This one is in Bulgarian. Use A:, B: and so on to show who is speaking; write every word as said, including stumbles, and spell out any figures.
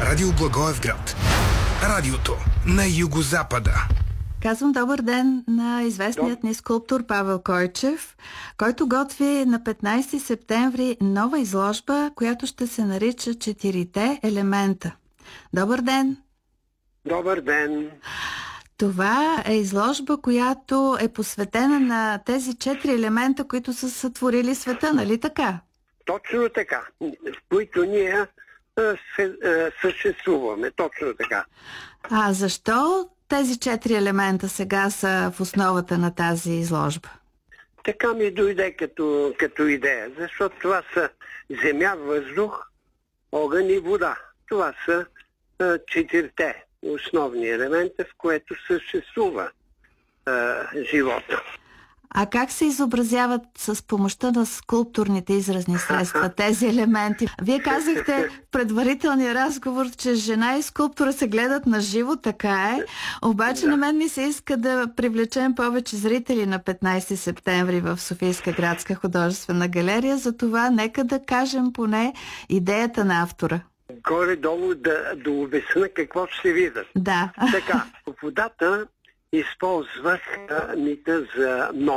A: Радио Благоевград. Радиото на югозапада.
B: Казвам добър ден на известният ни скулптор Павел Койчев, който готви на петнайсети септември нова изложба, която ще се нарича Четирите елемента. Добър ден!
C: Добър ден!
B: Това е изложба, която е посветена на тези четири елемента, които са сътворили света, нали така?
C: Точно така, в които ние съществуваме, точно така.
B: А защо тези четири елемента сега са в основата на тази изложба?
C: Така ми дойде като, като идея, защото това са земя, въздух, огън и вода. Това са а, четирите основни елемента, в което съществува а, живота.
B: А как се изобразяват с помощта на скулптурните изразни средства тези елементи? Вие казахте в предварителния разговор, че жена и скулптора се гледат на живо, така е. Обаче да. На мен ми се иска да привлечем повече зрители на петнайсети септември в Софийска градска художествена галерия. Затова нека да кажем поне идеята на автора.
C: Горе-долу да, да обясня какво ще видят.
B: Да.
C: Така, в водата използвах мита за много.